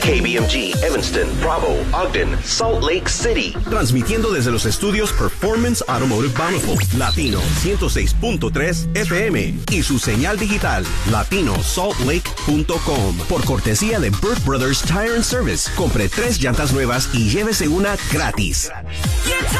KBMG, Evanston, Bravo, Ogden, Salt Lake City. Transmitiendo desde los estudios Performance Automotive Bountiful, Latino 106.3 FM y su señal digital latinosaltlake.com. Por cortesía de Burt Brothers Tire and Service, compre 3 llantas nuevas y llévese una gratis.